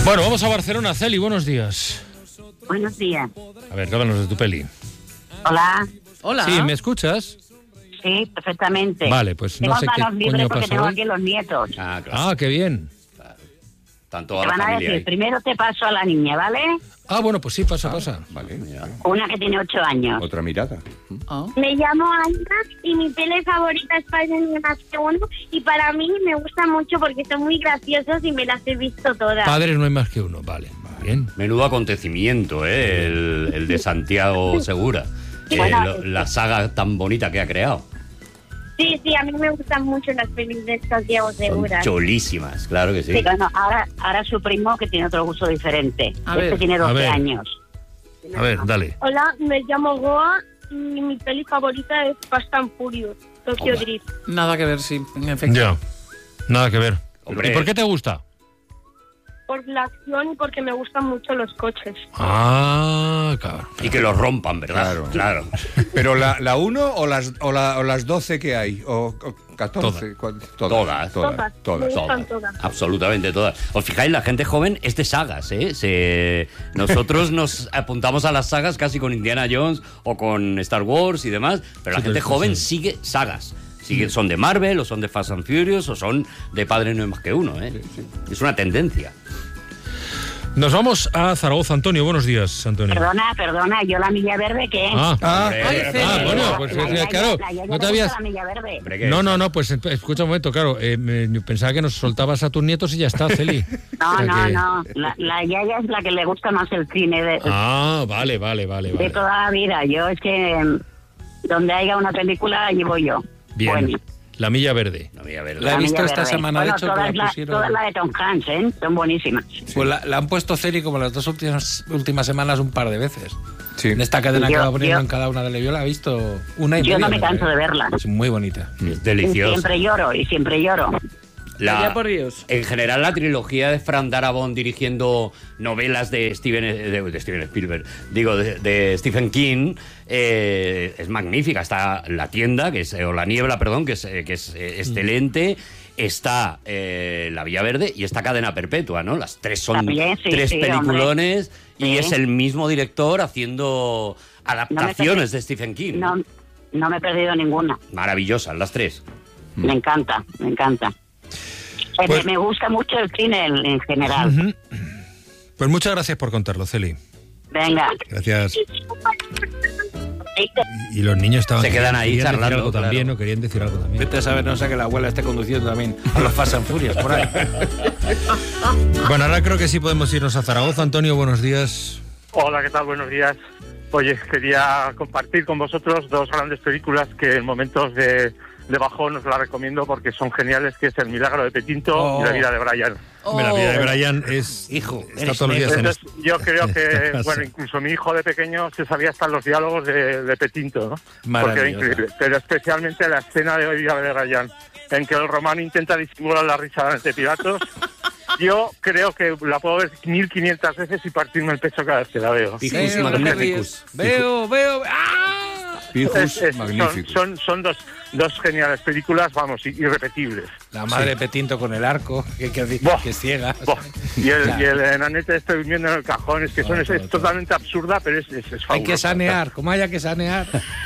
Bueno, vamos a Barcelona. Celi, buenos días. Buenos días. A ver, háblanos de tu peli. Hola. Hola. Sí, ¿me escuchas? Sí, perfectamente. Vale, pues tengo no sé qué manos libres coño porque pasa tengo hoy. aquí los nietos. Ah, claro. Ah, qué bien. Tanto Te a la van a familia decir, ahí. primero te paso a la niña, ¿vale? Ah, bueno, pues sí, pasa. Vale, ya. Una que tiene 8 años. Otra mirada. Me llamo Ana y mi peli favorita es Padres no hay más que uno, y para mí me gusta mucho porque son muy graciosos y me las he visto todas. Padres no hay más que uno, vale. Bien. Menudo acontecimiento, el de Santiago Segura. Bueno, La saga tan bonita que ha creado. Sí, a mí me gustan mucho las pelis de Santiago Son Segura. chulísimas, claro que sí. Sí, bueno, ahora su primo que tiene otro gusto diferente. A Este ver, tiene a 12 ver. años. A ver, dale. Hola, me llamo Goa y mi peli favorita es Fast and Furious, Tokyo Hola. Drift. Nada que ver, sí, en efecto. Ya. Nada que ver. Hombre. ¿Y por qué te gusta? Por la acción y porque me gustan mucho los coches. Ah, claro. Y que los rompan, ¿verdad? Claro. Pero la 1 o las 12 que hay, o 14. Todas. Me gustan todas. Absolutamente todas. Os fijáis, la gente joven es de sagas, ¿eh? Nosotros nos apuntamos a las sagas casi con Indiana Jones o con Star Wars y demás, pero la Sí, gente pero joven sí. sigue sagas. Son de Marvel, o son de Fast and Furious, o son de Padre no hay más que uno, ¿eh? Es una tendencia. Nos vamos a Zaragoza. Antonio, buenos días, Antonio. Perdona, yo la milla verde, ¿qué? Bueno, pues claro, no te habías... La milla verde. Hombre, que No, pues escucha un momento, claro, pensaba que nos soltabas a tus nietos y ya está, Celi. No, O sea que- no. La yaya es la que le gusta más el cine de Vale. toda la vida. Yo es que donde haya una película, allí voy yo. Bien, Bueno, La Milla Verde. No voy a ver. La he visto Milla esta Verde. semana, de Bueno, hecho, que todas la la, pusieron. todas las de Tom Hanks, ¿eh? Son buenísimas. Pues la han puesto Celi como las dos últimas semanas un par de veces. Sí. En esta cadena que Yo- va poniendo yo- en cada una de las. Yo la he visto una y Yo media. no me canso de verla. Es muy bonita. Es Y delicioso. siempre lloro. Vaya por Dios. En general, la trilogía de Frank Darabont dirigiendo novelas de Steven Spielberg, de Stephen King, es magnífica. Está La Tienda, o La Niebla, perdón, que es excelente. Está La Villa Verde y está Cadena Perpetua, ¿no? Las tres son También, sí, tres sí, peliculones y Sí. es el mismo director haciendo adaptaciones de Stephen King. No me he perdido ninguna. Maravillosas, las tres. Me encanta. Pues- Me gusta mucho el cine en general. Ujú. Pues muchas gracias por contarlo, Celi. Venga. Gracias. Y los niños estaban... Se quedan ahí querían decir charlando, algo también, claro. ¿no? Querían decir algo también. Vete a saber, no sé que la abuela esté conduciendo también a los Fast and Furious por ahí. Bueno, ahora creo que sí podemos irnos a Zaragoza. Antonio, buenos días. Hola, ¿qué tal? Buenos días. Oye, quería compartir con vosotros dos grandes películas que en momentos de bajón os las recomiendo porque son geniales, que es El milagro de Petinto y La vida de Brian. La vida de Brian es... Hijo, está eres todos los días en Entonces, yo creo en que, casa. bueno, incluso mi hijo de pequeño se sabía hasta los diálogos de Petinto, ¿no? Porque era Maravillosa. increíble. Pero especialmente la escena de La vida de Brian, en que el romano intenta disimular la risa ante Pilatos. Yo creo que la puedo ver 1500 veces y partirme el pecho cada vez que la veo. Picus Veo, magnificus. Veo. ¡Ah! Pijus magnífico. Son dos geniales películas, vamos, irrepetibles. La madre de Petinto con el arco, que Buah. es ciega. Buah. Y el Claro. enanete este durmiendo en el cajón, es que es totalmente absurda, pero es Hay fabulosa. que sanear, como haya que sanear.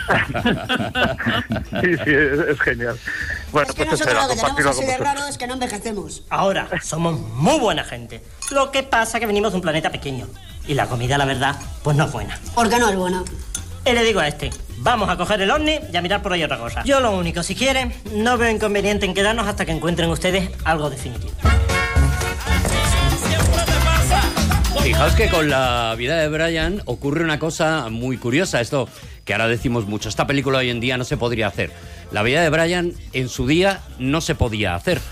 Sí, es genial. Bueno, Es que pues nosotros espera, lo que tenemos compartirlo así con de vosotros. raro es que no envejecemos. Ahora, somos muy buena gente. Lo que pasa es que venimos de un planeta pequeño. Y la comida, la verdad, pues no es buena. ¿Por qué no es bueno? Y le digo a este, vamos a coger el ovni y a mirar por ahí otra cosa. Yo lo único, si quieren, no veo inconveniente en quedarnos hasta que encuentren ustedes algo definitivo. Fijaos que con La vida de Brian ocurre una cosa muy curiosa. Esto que ahora decimos mucho, esta película hoy en día no se podría hacer. La vida de Brian en su día no se podía hacer.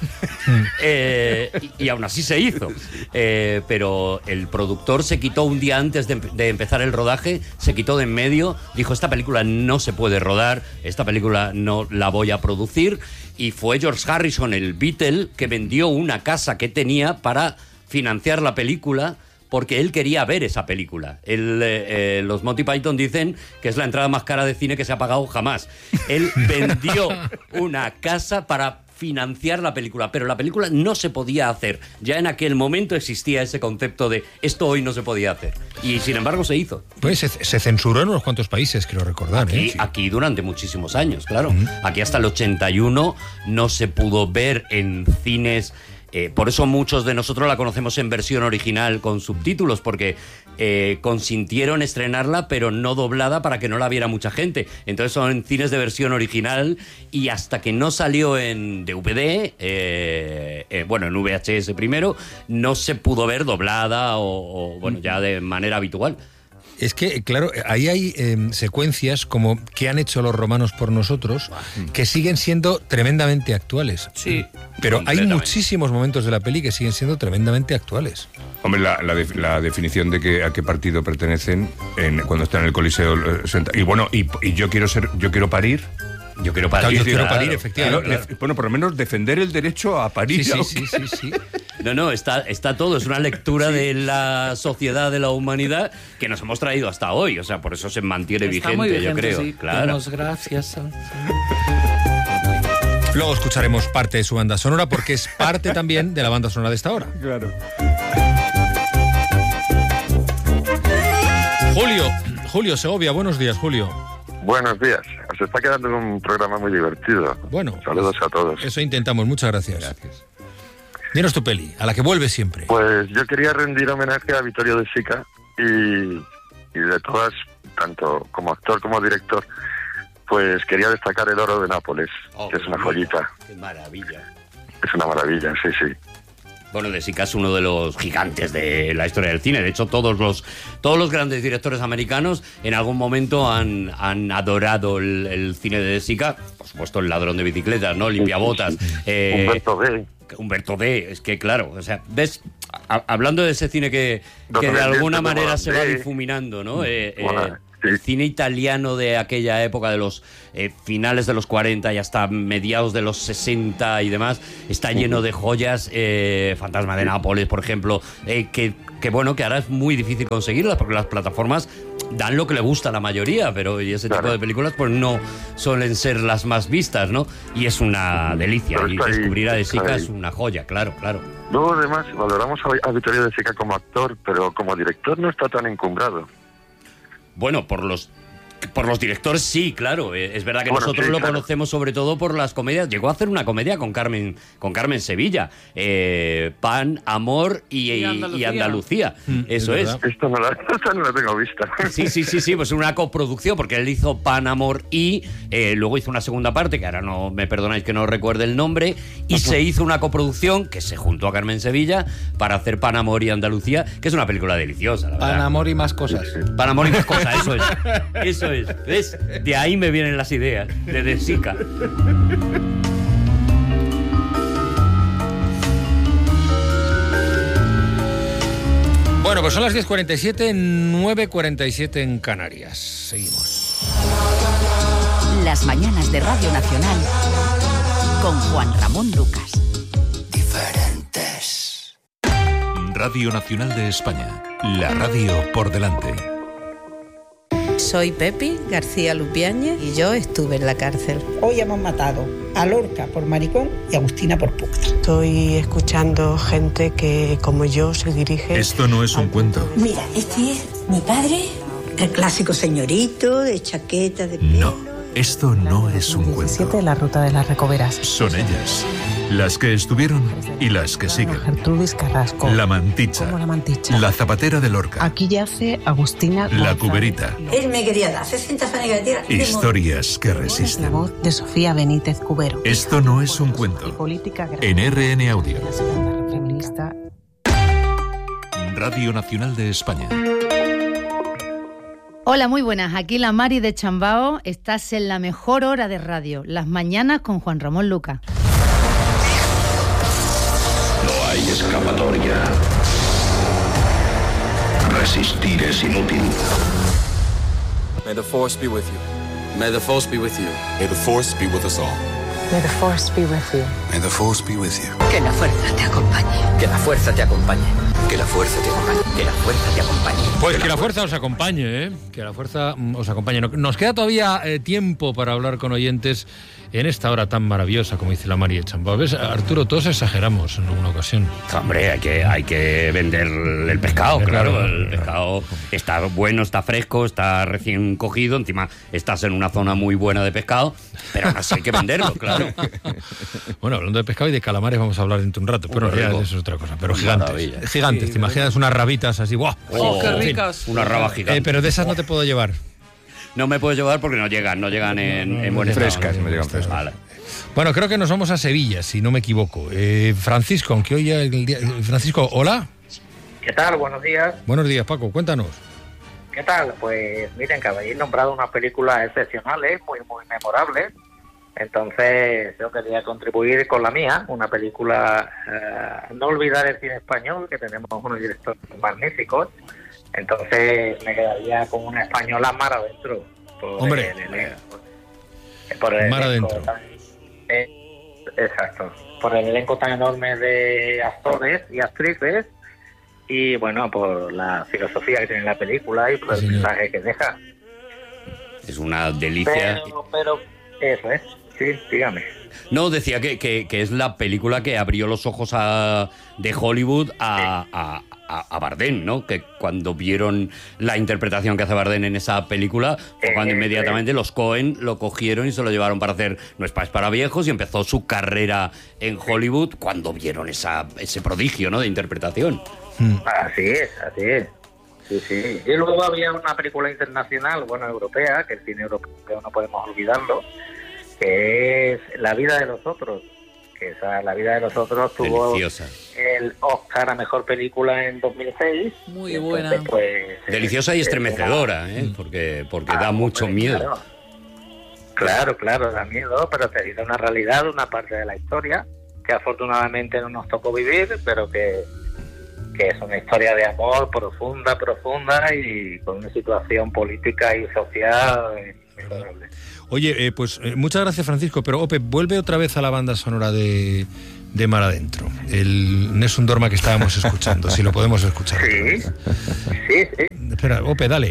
Y aún así se hizo. Pero el productor se quitó un día antes de empezar el rodaje, se quitó de en medio, dijo, esta película no se puede rodar, esta película no la voy a producir. Y fue George Harrison, el Beatle, que vendió una casa que tenía para financiar la película, porque él quería ver esa película. Los Monty Python dicen que es la entrada más cara de cine que se ha pagado jamás. Él vendió una casa para financiar la película, pero la película no se podía hacer. Ya en aquel momento existía ese concepto de esto hoy no se podía hacer. Y sin embargo se hizo. Pues se censuró en unos cuantos países, creo recordar. Aquí durante muchísimos años, claro. Aquí hasta el 81 no se pudo ver en cines. Por eso muchos de nosotros la conocemos en versión original con subtítulos, porque consintieron estrenarla pero no doblada para que no la viera mucha gente. Entonces son en cines de versión original, y hasta que no salió en DVD, en VHS primero, no se pudo ver doblada o ya de manera habitual. Es que, claro, ahí hay secuencias como ¿Qué han hecho los romanos por nosotros?, que siguen siendo tremendamente actuales. Sí. Pero hay muchísimos momentos de la peli que siguen siendo tremendamente actuales. Hombre, la definición de a qué partido pertenecen cuando están en el Coliseo. Y yo quiero parir. Yo quiero parir. Yo quiero parir, efectivamente. Claro. Bueno, por lo menos defender el derecho a parir. Sí. No, está todo. Es una lectura de la sociedad, de la humanidad, que nos hemos traído hasta hoy. O sea, por eso se mantiene vigente, yo creo. Sí. Claro. Damos gracias. Luego escucharemos parte de su banda sonora, porque es parte también de la banda sonora de esta hora. Claro. Julio Segovia, buenos días, Julio. Buenos días. Os está quedando un programa muy divertido. Bueno. Saludos a todos. Eso intentamos, muchas gracias. Gracias. Dinos tu peli, a la que vuelves siempre. Pues yo quería rendir homenaje a Vittorio De Sica y de todas, tanto como actor como director, pues quería destacar El oro de Nápoles, que es una joyita. ¡Qué maravilla! Es una maravilla, sí. Bueno, De Sica es uno de los gigantes de la historia del cine. De hecho, todos los grandes directores americanos en algún momento han adorado el cine de Sica. Por supuesto, El ladrón de bicicletas, ¿no? Limpiabotas. Humberto D. Es que, claro, o sea, ves, hablando de ese cine que de alguna manera se va difuminando, ¿no? El cine italiano de aquella época, de los finales de los 40 y hasta mediados de los 60 y demás, está lleno de joyas. Fantasma de Nápoles, por ejemplo, que ahora es muy difícil conseguirlas porque las plataformas dan lo que le gusta a la mayoría, pero ese tipo de películas pues no suelen ser las más vistas, ¿no? Y es una delicia, y descubrir a De Sica es una joya, claro. Luego, además, valoramos a Vittorio De Sica como actor, pero como director no está tan encumbrado. Bueno, por los directores sí, claro. Es verdad que nosotros lo conocemos sobre todo por las comedias. Llegó a hacer una comedia con Carmen Sevilla. Pan, Amor y Andalucía. Eso es. Esto no la tengo vista. Sí, pues una coproducción, porque él hizo Pan, Amor y luego hizo una segunda parte, que ahora no me perdonáis que no recuerde el nombre, y se hizo una coproducción que se juntó a Carmen Sevilla para hacer Pan, Amor y Andalucía, que es una película deliciosa, la verdad. Pan, Amor y más cosas. Pan, Amor y más cosas, eso es. ¿Ves? De ahí me vienen las ideas, de Sica. Bueno, pues son las 10:47, 9:47 en Canarias. Seguimos. Las mañanas de Radio Nacional con Juan Ramón Lucas. Diferentes. Radio Nacional de España. La radio por delante. Soy Pepi García Lupiáñez y yo estuve en la cárcel. Hoy hemos matado a Lorca por maricón y a Agustina por puta. Estoy escuchando gente que, como yo, se dirige... Esto no es un cuento. Mira, este es mi padre, el clásico señorito de chaqueta de pelo. No, esto no es un cuento. 17, la ruta de las Recoveras. Son ellas, las que estuvieron y las que siguen. Gertrudis Carrasco. La Manticha. ¿Cómo La Manticha? La Zapatera de Lorca. Aquí yace Agustina La Cuberita. Él me quería dar 60 fanes de tierra. Historias que resisten. La voz de Sofía Benítez Cubero. Esto no es un cuento. Política en RN Audio. La segunda feminista. Radio Nacional de España. Hola, muy buenas. Aquí la Mari de Chambao. Estás en la mejor hora de radio, las mañanas con Juan Ramón Lucas. No hay escapatoria. Resistir es inútil. May the Force be with you. May the Force be with you. May the Force be with us all. May the force be with you. May the force be with you. Que la fuerza te acompañe. Que la fuerza te acompañe. Que la fuerza te acompañe. Que la fuerza te acompañe. Pues que la fuerza os acompañe, ¿eh? Que la fuerza os acompañe. Nos queda todavía tiempo para hablar con oyentes en esta hora tan maravillosa, como dice la Mari de Chambao. ¿Ves, Arturo? Todos exageramos en alguna ocasión. Hombre, hay que vender el pescado, claro. El pescado está bueno, está fresco, está recién cogido. Encima estás en una zona muy buena de pescado, pero aún así hay que venderlo, claro. Bueno, hablando de pescado y de calamares vamos a hablar dentro de un rato, pero ya eso es otra cosa. Pero gigantes, maravilla. Gigantes. Sí, ¿te imaginas unas rabitas así? ¡Guau! ¡Oh, qué ricas! Una raba gigante. Pero de esas no te puedo llevar. No me puedo llevar porque no llegan en buen estado. Frescas, no llegan frescas. Vale. Bueno, creo que nos vamos a Sevilla, si no me equivoco. Francisco, aunque hoy ya el día... Francisco, hola. ¿Qué tal? Buenos días. Buenos días, Paco, cuéntanos. ¿Qué tal? Pues miren, que habéis nombrado unas películas excepcionales, muy memorables. Entonces yo quería contribuir con la mía, una película, no olvidar el cine español, que tenemos unos directores magníficos. Entonces me quedaría con una española, Mar Adentro. Hombre, por el Mar Adentro. Exacto. Por el elenco tan enorme de actores y actrices y bueno, por la filosofía que tiene la película y por el mensaje que deja. Es una delicia. Pero eso es. Sí, dígame. No, decía que es la película que abrió los ojos de Hollywood a Bardem, ¿no? Que cuando vieron la interpretación que hace Bardem en esa película, fue cuando inmediatamente los Coen lo cogieron y se lo llevaron para hacer No es para viejos y empezó su carrera en Hollywood cuando vieron ese prodigio, ¿no? De interpretación. Así es. Sí, sí. Y luego había una película internacional, bueno, europea, que el cine europeo no podemos olvidarlo, que es La vida de los otros. Que La vida de los otros tuvo deliciosa. El Oscar a Mejor Película en 2006. Muy buena. Entonces, pues, deliciosa y estremecedora, porque da mucho miedo. Claro, da miedo, pero te dice una realidad, una parte de la historia, que afortunadamente no nos tocó vivir, pero que es una historia de amor profunda y con una situación política y social inmejorable. Oye, pues muchas gracias, Francisco, pero Ope, vuelve otra vez a la banda sonora de Mar Adentro, el Nessun Dorma que estábamos escuchando, si lo podemos escuchar. Sí. Espera, Ope, dale.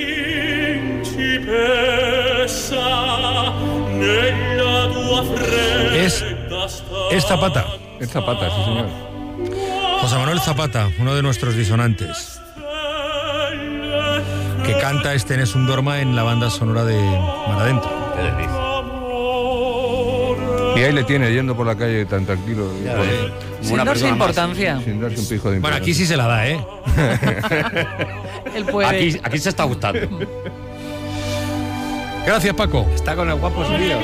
Es Zapata. Es Zapata, sí, señor. José Manuel Zapata, uno de nuestros disonantes, que canta este Nessun Dorma en la banda sonora de Mar Adentro. Y ahí le tiene yendo por la calle tan tranquilo. Sin darse importancia. Sin darse un pijo de importancia. Bueno, aquí sí se la da, ¿eh? Él puede. Aquí se está gustando. Gracias, Paco. Está con el guapo subido.